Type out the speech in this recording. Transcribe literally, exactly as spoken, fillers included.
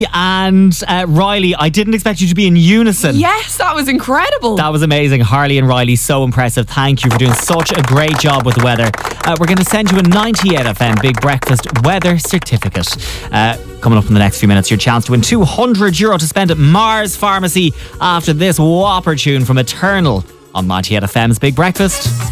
and uh, Riley, I didn't expect you to be in unison. Yes, that was incredible. That was amazing. Harley and Riley, so impressive. Thank you for doing such a great job with the weather. Uh, we're going to send you a ninety-eight F M Big Breakfast weather certificate. Uh, coming up in the next few minutes, your chance to win two hundred euro to spend at Mars Pharmacy after this whopper tune from Eternal on ninety-eight F M's Big Breakfast.